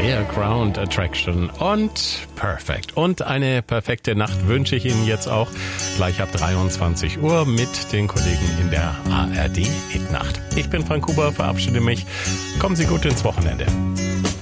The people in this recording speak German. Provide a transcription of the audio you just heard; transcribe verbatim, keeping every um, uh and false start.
Rare Ground Attraction und Perfect. Und eine perfekte Nacht wünsche ich Ihnen jetzt auch gleich ab dreiundzwanzig Uhr mit den Kollegen in der A R D Hitnacht. Ich bin Frank Huber, verabschiede mich. Kommen Sie gut ins Wochenende.